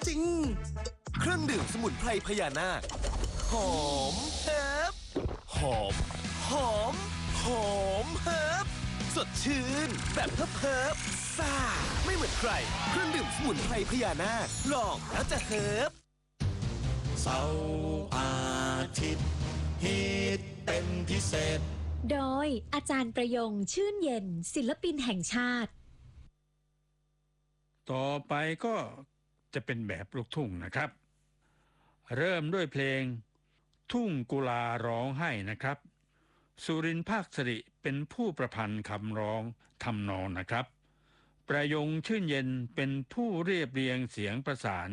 จริงเครื่องดื่มสมุนไพรพญานาคหอมเฮิบหอมหอมหอมเฮิบสดชื่นแบบเฮิบซ่าไม่เหมือนใครเครื่องดื่มสมุนไพรพญานาคลองแล้วจะเฮิบเสาร์อาทิตย์ฮิตเป็นพิเศษโดยอาจารย์ประยงชื่นเย็นศิลปินแห่งชาติต่อไปก็จะเป็นแบบลูกทุ่งนะครับเริ่มด้วยเพลงทุ่งกุลาร้องไห้นะครับสุรินทร์ภาคสิริเป็นผู้ประพันธ์คำร้องทำนองนะครับประยงชื่นเย็นเป็นผู้เรียบเรียงเสียงประสาน